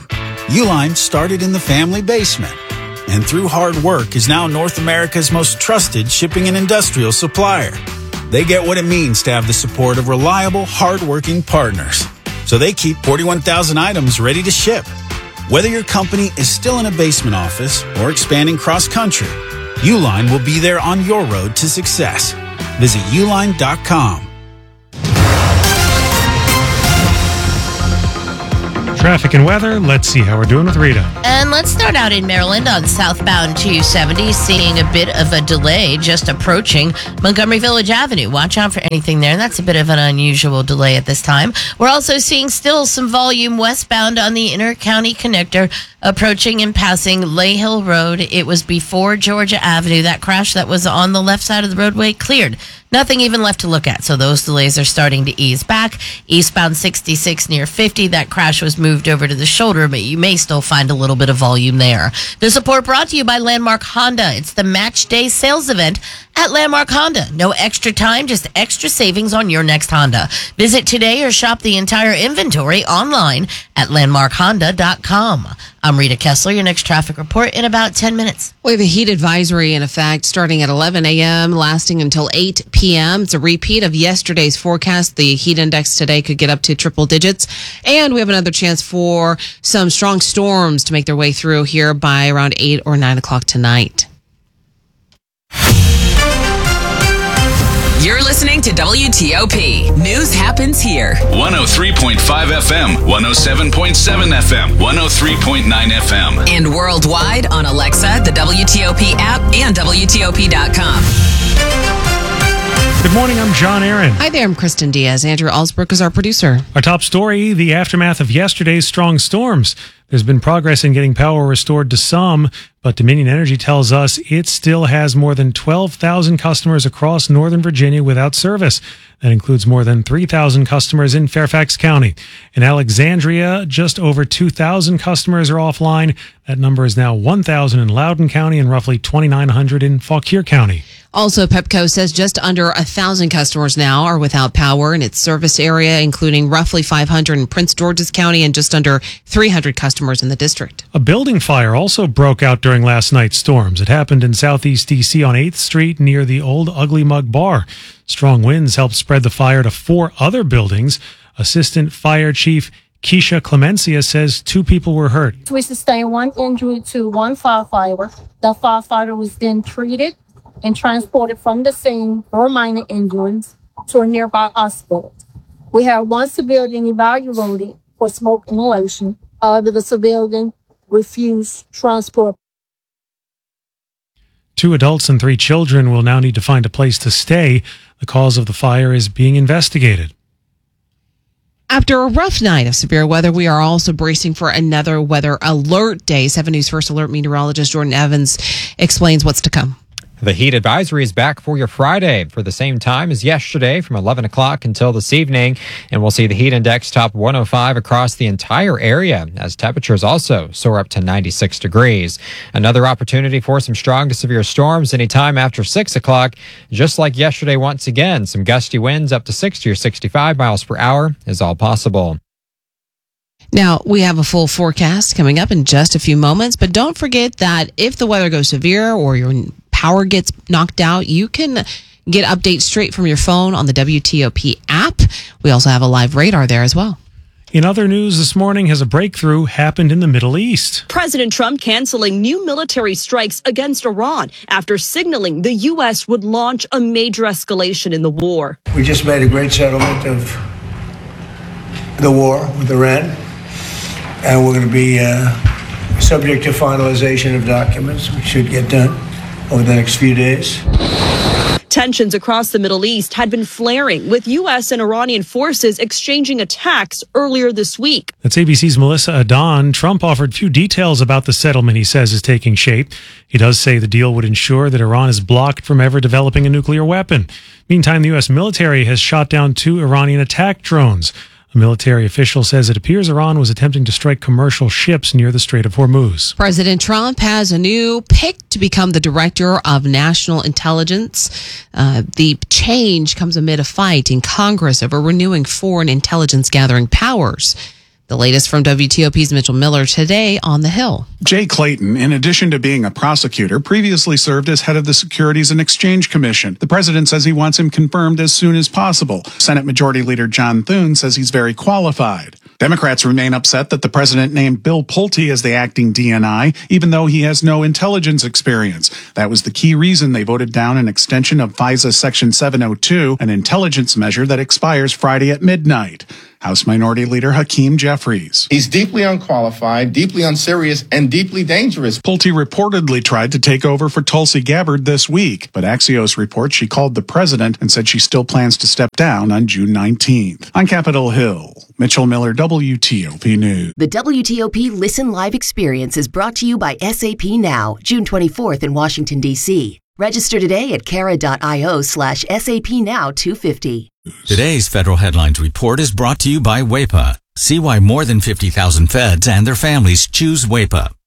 Uline started in the family basement, and through hard work is now North America's most trusted shipping and industrial supplier. They get what it means to have the support of reliable, hard-working partners. So they keep forty-one thousand items ready to ship. Whether your company is still in a basement office or expanding cross-country, Uline will be there on your road to success. Visit uline dot com. Traffic and weather. Let's see how we're doing with Rita. And let's start out in Maryland on southbound two seventy, seeing a bit of a delay just approaching Montgomery Village Avenue. Watch out for anything there. That's a bit of an unusual delay at this time. We're also seeing still some volume westbound on the Inter-County Connector approaching and passing Lay Hill Road. It was before Georgia Avenue. That crash that was on the left side of the roadway cleared. Nothing even left to look at, so those delays are starting to ease back. Eastbound sixty-six near fifty, that crash was moved over to the shoulder, but you may still find a little bit of volume there. The support brought to you by Landmark Honda. It's the Match Day sales event at Landmark Honda. No extra time, just extra savings on your next Honda. Visit today or shop the entire inventory online at landmark honda dot com. I'm Rita Kessler, your next traffic report in about ten minutes. We have a heat advisory in effect starting at eleven a.m., lasting until eight p.m. It's a repeat of yesterday's forecast. The heat index today could get up to triple digits. And we have another chance for some strong storms to make their way through here by around eight or nine o'clock tonight. You're listening to W T O P. News happens here. one oh three point five F M, one oh seven point seven F M, one oh three point nine F M. And worldwide on Alexa, the W T O P app, and W T O P dot com. Good morning, I'm John Aaron. Hi there, I'm Kristen Diaz. Andrew Alsbrook is our producer. Our top story, the aftermath of yesterday's strong storms. There's been progress in getting power restored to some, but Dominion Energy tells us it still has more than twelve thousand customers across Northern Virginia without service. That includes more than three thousand customers in Fairfax County. In Alexandria, just over two thousand customers are offline. That number is now one thousand in Loudoun County and roughly twenty-nine hundred in Fauquier County. Also, Pepco says just under one thousand customers now are without power in its service area, including roughly five hundred in Prince George's County and just under three hundred customers in the district. A building fire also broke out during last night's storms. It happened in southeast D C on eighth Street near the old Ugly Mug Bar. Strong winds helped spread the fire to four other buildings. Assistant Fire Chief Keisha Clemencia says two people were hurt. We sustained one injury to one firefighter. The firefighter was then treated and transported from the scene for minor injuries to a nearby hospital. We have one civilian evaluated for smoke inhalation. However, the civilian refused transport. Two adults and three children will now need to find a place to stay. The cause of the fire is being investigated. After a rough night of severe weather, we are also bracing for another weather alert day. seven News First Alert meteorologist Jordan Evans explains what's to come. The heat advisory is back for your Friday for the same time as yesterday from eleven o'clock until this evening. And we'll see the heat index top one oh five across the entire area as temperatures also soar up to ninety-six degrees. Another opportunity for some strong to severe storms anytime after six o'clock. Just like yesterday, once again, some gusty winds up to sixty or sixty-five miles per hour is all possible. Now, we have a full forecast coming up in just a few moments, but don't forget that if the weather goes severe or your power gets knocked out, you can get updates straight from your phone on the W T O P app. We also have a live radar there as well. In other news this morning, has a breakthrough happened in the Middle East. President Trump canceling new military strikes against Iran after signaling the U S would launch a major escalation in the war. We just made a great settlement of the war with Iran, and we're going to be uh, subject to finalization of documents, which should get done over the next few days. Tensions across the Middle East had been flaring, with U S and Iranian forces exchanging attacks earlier this week. That's A B C's Melissa Adon. Trump offered few details about the settlement he says is taking shape. He does say the deal would ensure that Iran is blocked from ever developing a nuclear weapon. Meantime, the U S military has shot down two Iranian attack drones. A military official says it appears Iran was attempting to strike commercial ships near the Strait of Hormuz. President Trump has a new pick to become the director of national intelligence. Uh, the change comes amid a fight in Congress over renewing foreign intelligence gathering powers. The latest from W T O P's Mitchell Miller today on the Hill. Jay Clayton, in addition to being a prosecutor, previously served as head of the Securities and Exchange Commission. The president says he wants him confirmed as soon as possible. Senate Majority Leader John Thune says he's very qualified. Democrats remain upset that the president named Bill Pulte as the acting D N I, even though he has no intelligence experience. That was the key reason they voted down an extension of FISA Section seven oh two, an intelligence measure that expires Friday at midnight. House Minority Leader Hakeem Jeffries. He's deeply unqualified, deeply unserious, and deeply dangerous. Pulte reportedly tried to take over for Tulsi Gabbard this week, but Axios reports she called the president and said she still plans to step down on June nineteenth. On Capitol Hill, Mitchell Miller, W T O P News. The W T O P Listen Live experience is brought to you by S A P Now, June twenty-fourth in Washington, D C. Register today at cara.io slash SAP Now two fifty. Today's Federal Headlines Report is brought to you by W A P A. See why more than fifty thousand feds and their families choose W A P A.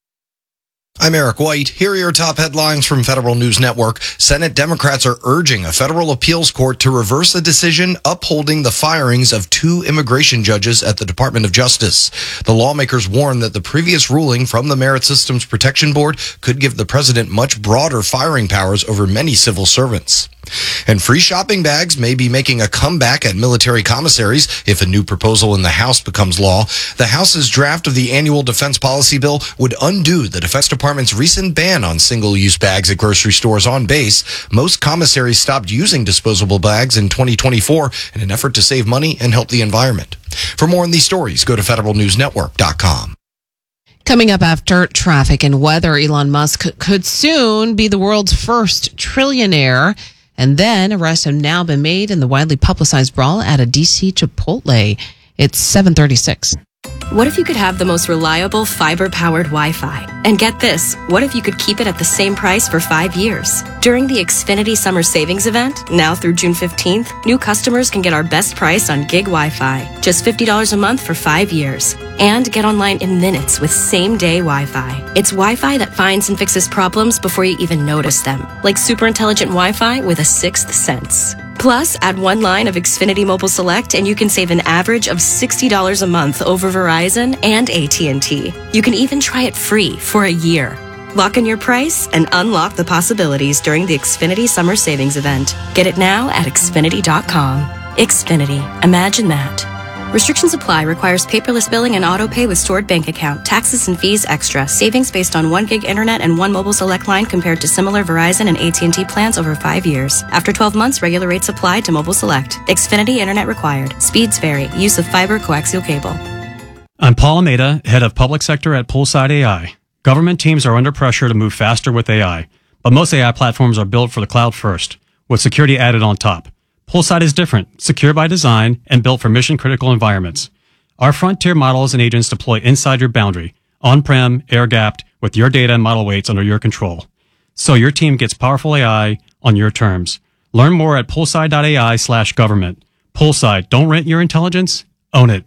I'm Eric White. Here are your top headlines from Federal News Network. Senate Democrats are urging a federal appeals court to reverse a decision upholding the firings of two immigration judges at the Department of Justice. The lawmakers warn that the previous ruling from the Merit Systems Protection Board could give the president much broader firing powers over many civil servants. And free shopping bags may be making a comeback at military commissaries if a new proposal in the House becomes law. The House's draft of the annual defense policy bill would undo the Defense Department's recent ban on single-use bags at grocery stores on base. Most commissaries stopped using disposable bags in twenty twenty-four in an effort to save money and help the environment. For more on these stories, go to federal news network dot com. Coming up after traffic and weather, Elon Musk could soon be the world's first trillionaire. And then arrests have now been made in the widely publicized brawl at a D C Chipotle. It's seven thirty-six. What if you could have the most reliable fiber-powered Wi-Fi? And get this, what if you could keep it at the same price for five years? During the Xfinity Summer Savings Event, now through June fifteenth, new customers can get our best price on gig Wi-Fi, just fifty dollars a month for five years. And get online in minutes with same-day Wi-Fi. It's Wi-Fi that finds and fixes problems before you even notice them, like super intelligent Wi-Fi with a sixth sense. Plus, add one line of Xfinity Mobile Select and you can save an average of sixty dollars a month over Verizon and A T and T. You can even try it free for a year. Lock in your price and unlock the possibilities during the Xfinity Summer Savings Event. Get it now at Xfinity dot com. Xfinity. Imagine that. Restrictions apply. Requires paperless billing and auto pay with stored bank account. Taxes and fees extra. Savings based on one gig internet and one mobile select line compared to similar Verizon and A T and T plans over five years. After twelve months, regular rates apply to mobile select. Xfinity internet required. Speeds vary. Use of fiber coaxial cable. I'm Paul Almeida, head of public sector at Poolside A I. Government teams are under pressure to move faster with A I, but most A I platforms are built for the cloud first, with security added on top. Poolside is different, secure by design, and built for mission-critical environments. Our frontier models and agents deploy inside your boundary, on-prem, air-gapped, with your data and model weights under your control. So your team gets powerful A I on your terms. Learn more at poolside.ai slash government. Poolside, don't rent your intelligence, own it.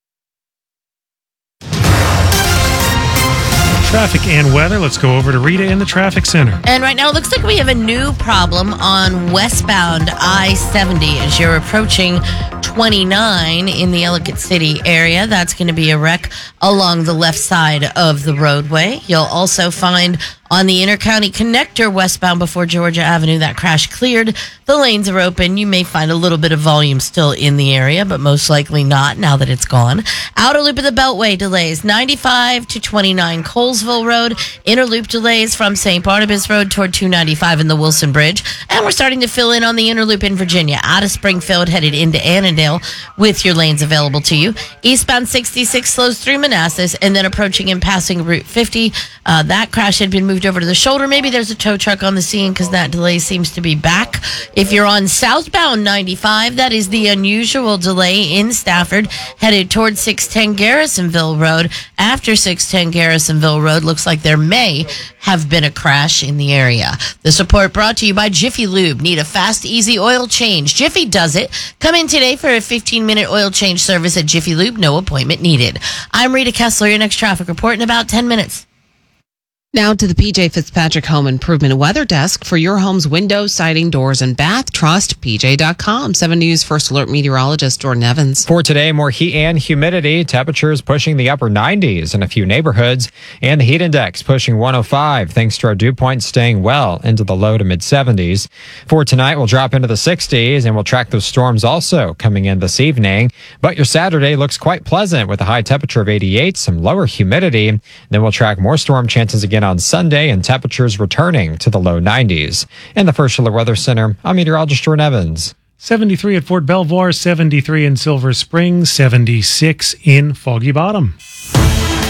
Traffic and weather. Let's go over to Rita in the traffic center. And right now it looks like we have a new problem on westbound I seventy as you're approaching twenty-nine in the Ellicott City area. That's going to be a wreck along the left side of the roadway. You'll also find on the Intercounty Connector westbound before Georgia Avenue, that crash cleared. The lanes are open. You may find a little bit of volume still in the area, but most likely not now that it's gone. Outer loop of the Beltway delays, ninety-five to twenty-nine Colesville Road. Inner loop delays from Saint Barnabas Road toward two ninety-five in the Wilson Bridge. And we're starting to fill in on the inner loop in Virginia, out of Springfield, headed into Annandale with your lanes available to you. Eastbound sixty-six slows through Manassas and then approaching and passing Route fifty. Uh, that crash had been moved over to the shoulder. Maybe there's a tow truck on the scene because that delay seems to be back. If you're on southbound ninety-five, that is the unusual delay in Stafford, headed towards six ten Garrisonville Road. After six ten Garrisonville Road, looks like there may have been a crash in the area. This report brought to you by Jiffy Lube. Need a fast, easy oil change? Jiffy does it. Come in today for a fifteen-minute oil change service at Jiffy Lube. No appointment needed. I'm Rita Kessler, your next traffic report in about ten minutes. Now to the P J Fitzpatrick Home Improvement Weather Desk for your home's windows, siding, doors, and bath. Trust P J dot com. seven News First Alert meteorologist Jordan Evans. For today, more heat and humidity. Temperatures pushing the upper nineties in a few neighborhoods. And the heat index pushing one oh five, thanks to our dew points staying well into the low to mid seventies. For tonight, we'll drop into the sixties, and we'll track those storms also coming in this evening. But your Saturday looks quite pleasant with a high temperature of eighty-eight, some lower humidity. Then we'll track more storm chances again on Sunday, and temperatures returning to the low nineties. In the First Alert Weather Center, I'm meteorologist Jordan Evans. seventy-three at Fort Belvoir, seventy-three in Silver Spring, seventy-six in Foggy Bottom. All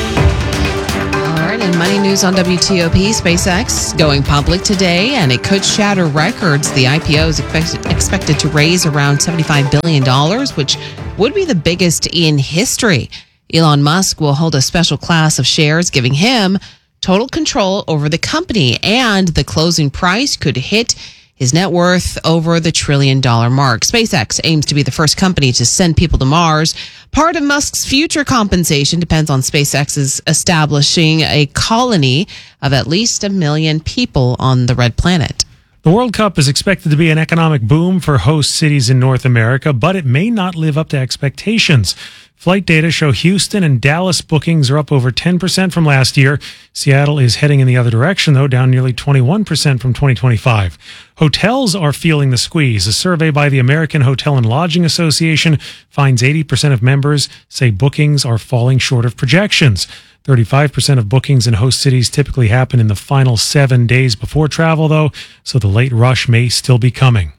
right, and money news on W T O P. SpaceX going public today, and it could shatter records. The I P O is expect- expected to raise around seventy-five billion dollars, which would be the biggest in history. Elon Musk will hold a special class of shares, giving him total control over the company, and the closing price could hit his net worth over the trillion dollar mark. SpaceX aims to be the first company to send people to Mars. Part of Musk's future compensation depends on SpaceX's establishing a colony of at least a million people on the red planet. The World Cup is expected to be an economic boom for host cities in North America, but it may not live up to expectations. Flight data show Houston and Dallas bookings are up over ten percent from last year. Seattle is heading in the other direction, though, down nearly twenty-one percent from twenty twenty-five. Hotels are feeling the squeeze. A survey by the American Hotel and Lodging Association finds eighty percent of members say bookings are falling short of projections. thirty-five percent of bookings in host cities typically happen in the final seven days before travel, though, so the late rush may still be coming.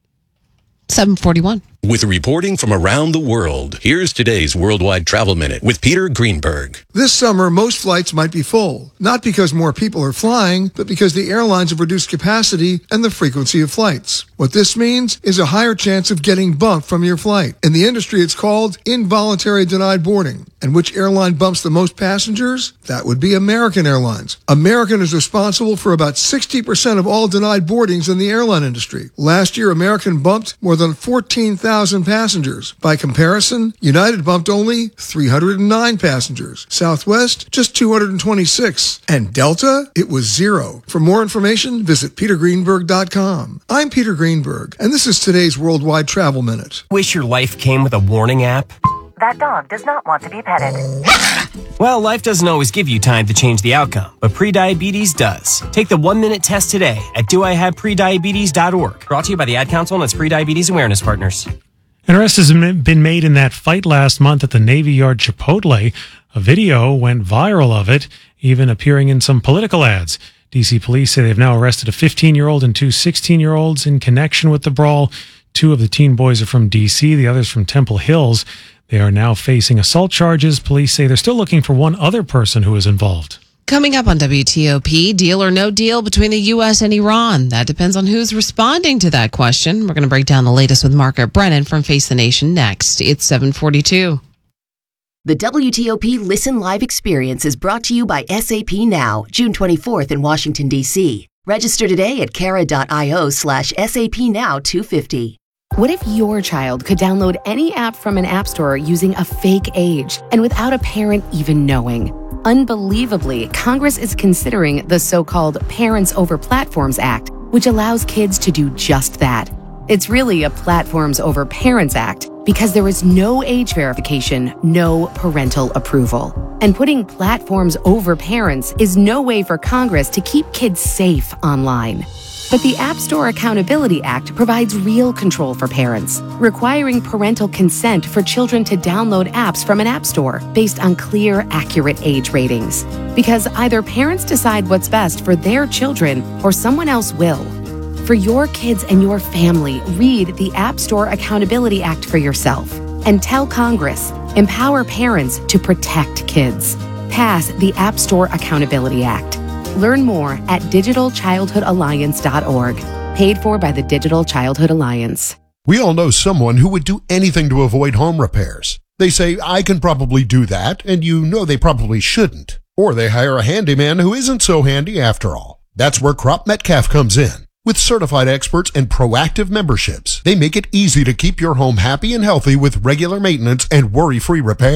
seven forty-one. With reporting from around the world, here's today's Worldwide Travel Minute with Peter Greenberg. This summer, most flights might be full, not because more people are flying, but because the airlines have reduced capacity and the frequency of flights. What this means is a higher chance of getting bumped from your flight. In the industry, it's called involuntary denied boarding. And which airline bumps the most passengers? That would be American Airlines. American is responsible for about sixty percent of all denied boardings in the airline industry. Last year, American bumped more than fourteen thousand passengers. By comparison, United bumped only three hundred nine passengers. Southwest, just two hundred twenty-six. And Delta, it was zero. For more information, visit peter greenberg dot com. I'm Peter Greenberg, and this is today's Worldwide Travel Minute. Wish your life came with a warning app? That dog does not want to be petted. Well, life doesn't always give you time to change the outcome, but prediabetes does. Take the one-minute test today at do I have prediabetes dot org. Brought to you by the Ad Council and its prediabetes awareness partners. An arrest has been made in that fight last month at the Navy Yard Chipotle. A video went viral of it, even appearing in some political ads. D C police say they've now arrested a fifteen-year-old and two sixteen-year-olds in connection with the brawl. Two of the teen boys are from D C, the others from Temple Hills. They are now facing assault charges. Police say they're still looking for one other person who is involved. Coming up on W T O P, deal or no deal between the U S and Iran? That depends on who's responding to that question. We're going to break down the latest with Margaret Brennan from Face the Nation next. It's seven forty-two. The W T O P Listen Live experience is brought to you by S A P Now, June twenty-fourth in Washington, D C. Register today at cara dot io slash SAP Now two fifty. What if your child could download any app from an app store using a fake age and without a parent even knowing? Unbelievably, Congress is considering the so-called Parents Over Platforms Act, which allows kids to do just that. It's really a Platforms Over Parents Act because there is no age verification, no parental approval. And putting platforms over parents is no way for Congress to keep kids safe online. But the App Store Accountability Act provides real control for parents, requiring parental consent for children to download apps from an app store based on clear, accurate age ratings. Because either parents decide what's best for their children or someone else will. For your kids and your family, read the App Store Accountability Act for yourself and tell Congress, empower parents to protect kids. Pass the App Store Accountability Act. Learn more at digital childhood alliance dot org. Paid for by the Digital Childhood Alliance. We all know someone who would do anything to avoid home repairs. They say, I can probably do that, and you know they probably shouldn't. Or they hire a handyman who isn't so handy after all. That's where Crop Metcalf comes in. With certified experts and proactive memberships, they make it easy to keep your home happy and healthy with regular maintenance and worry-free repairs.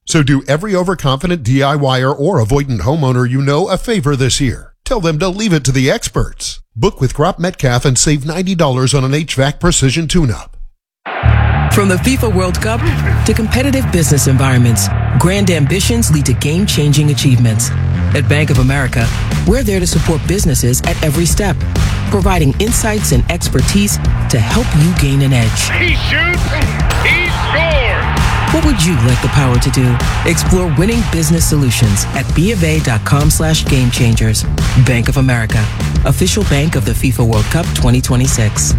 So do every overconfident DIYer or avoidant homeowner you know a favor this year. Tell them to leave it to the experts. Book with Crop Metcalf and save ninety dollars on an H V A C Precision tune-up. From the FIFA World Cup to competitive business environments, grand ambitions lead to game-changing achievements. At Bank of America, we're there to support businesses at every step, providing insights and expertise to help you gain an edge. He shoots, he scores! What would you like the power to do? Explore winning business solutions at bofa.com slash game changers. Bank of America, official bank of the FIFA World Cup twenty twenty-six.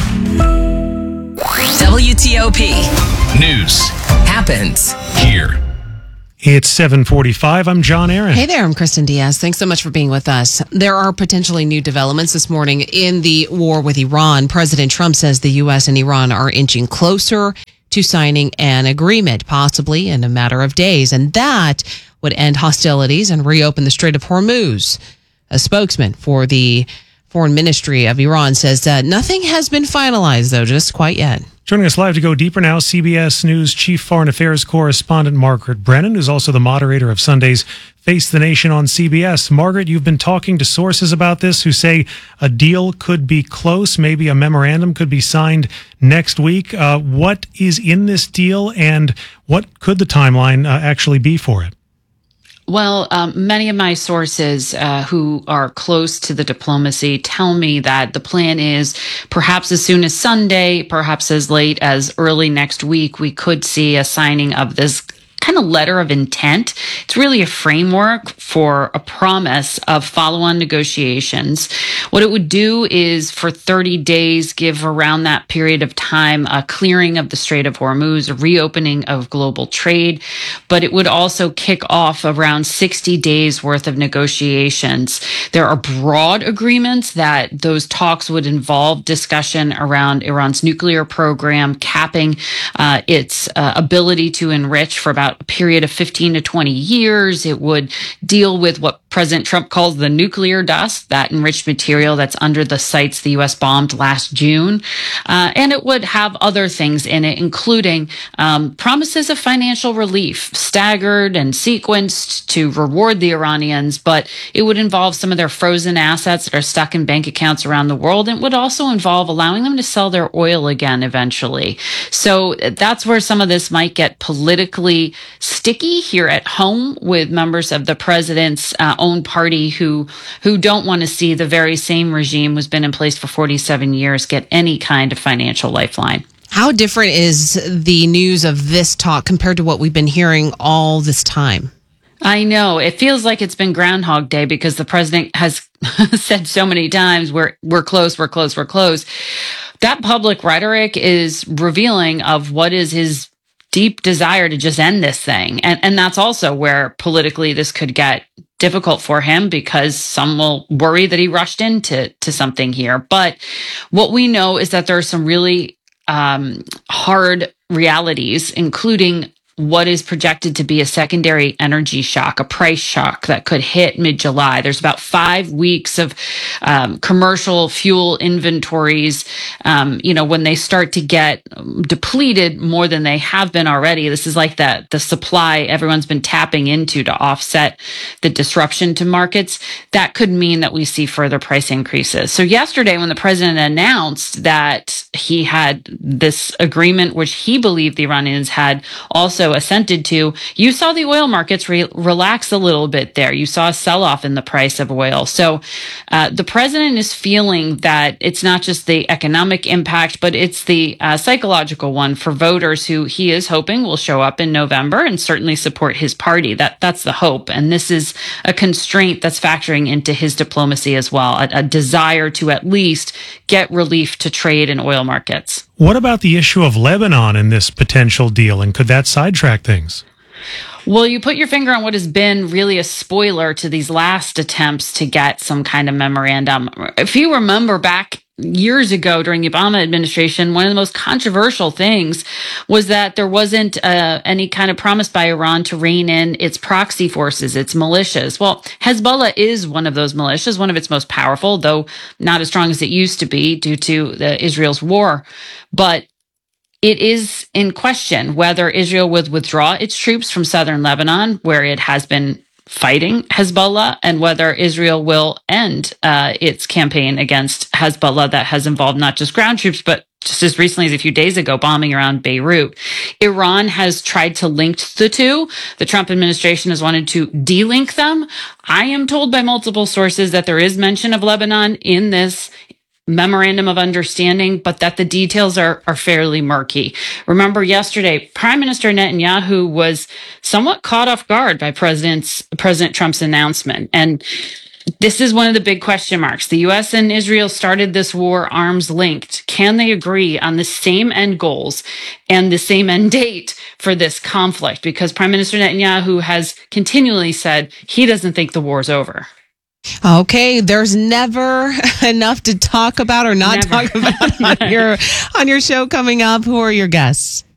W T O P News happens here. It's seven forty-five. I'm John Aaron. Hey there, I'm Kristen Diaz. Thanks so much for being with us. There are potentially new developments this morning in the war with Iran. President Trump says the U S and Iran are inching closer to signing an agreement, possibly in a matter of days, and that would end hostilities and reopen the Strait of Hormuz. A spokesman for the Foreign Ministry of Iran says that nothing has been finalized, though, just quite yet. Joining us live to go deeper now, C B S News Chief Foreign Affairs Correspondent Margaret Brennan, who's also the moderator of Sunday's Face the Nation on C B S. Margaret, you've been talking to sources about this who say a deal could be close, maybe a memorandum could be signed next week. Uh, what is in this deal, and what could the timeline uh, actually be for it? Well, um, many of my sources uh, who are close to the diplomacy tell me that the plan is perhaps as soon as Sunday, perhaps as late as early next week, we could see a signing of this kind of letter of intent. It's really a framework for a promise of follow-on negotiations. What it would do is for thirty days, give around that period of time a clearing of the Strait of Hormuz, a reopening of global trade, but it would also kick off around sixty days worth of negotiations. There are broad agreements that those talks would involve discussion around Iran's nuclear program, capping uh, its uh, ability to enrich for about a period of fifteen to twenty years. It would deal with what President Trump calls the nuclear dust, that enriched material that's under the sites the U S bombed last June. Uh, and it would have other things in it, including um, promises of financial relief, staggered and sequenced to reward the Iranians, but it would involve some of their frozen assets that are stuck in bank accounts around the world, and would also involve allowing them to sell their oil again eventually. So that's where some of this might get politically sticky here at home with members of the president's uh, own party who who don't want to see the very same regime who's been in place for forty-seven years get any kind of financial lifeline. How different is the news of this talk compared to what we've been hearing all this time? I know. It feels like it's been Groundhog Day because the president has said so many times, we're, we're close, we're close, we're close. That public rhetoric is revealing of what is his deep desire to just end this thing. And, and that's also where politically this could get difficult for him, because some will worry that he rushed into to something here. But what we know is that there are some really um, hard realities, including what is projected to be a secondary energy shock, a price shock that could hit mid-July. There's about five weeks of um, commercial fuel inventories. Um, you know, when they start to get depleted more than they have been already, this is like the, the supply everyone's been tapping into to offset the disruption to markets. That could mean that we see further price increases. So yesterday, when the president announced that he had this agreement, which he believed the Iranians had also assented to, you saw the oil markets re- relax a little bit there. You saw a sell-off in the price of oil. So uh, the president is feeling that it's not just the economic impact, but it's the uh, psychological one for voters who he is hoping will show up in November and certainly support his party. That That's the hope. And this is a constraint that's factoring into his diplomacy as well, a, a desire to at least get relief to trade and oil markets. What about the issue of Lebanon in this potential deal, and could that sidetrack things? Well, you put your finger on what has been really a spoiler to these last attempts to get some kind of memorandum. If you remember back years ago during the Obama administration, one of the most controversial things was that there wasn't uh, any kind of promise by Iran to rein in its proxy forces, its militias. Well, Hezbollah is one of those militias, one of its most powerful, though not as strong as it used to be due to the Israel's war. But it is in question whether Israel would withdraw its troops from southern Lebanon, where it has been fighting Hezbollah, and whether Israel will end uh, its campaign against Hezbollah that has involved not just ground troops, but just as recently as a few days ago, bombing around Beirut. Iran has tried to link the two. The Trump administration has wanted to de-link them. I am told by multiple sources that there is mention of Lebanon in this memorandum of understanding, but that the details are, are fairly murky. Remember yesterday, Prime Minister Netanyahu was somewhat caught off guard by President's, President Trump's announcement. And this is one of the big question marks. The U S and Israel started this war arms linked. Can they agree on the same end goals and the same end date for this conflict? Because Prime Minister Netanyahu has continually said he doesn't think the war's over. Okay, there's never enough to talk about or not Never. talk about on your, on your show coming up. Who are your guests?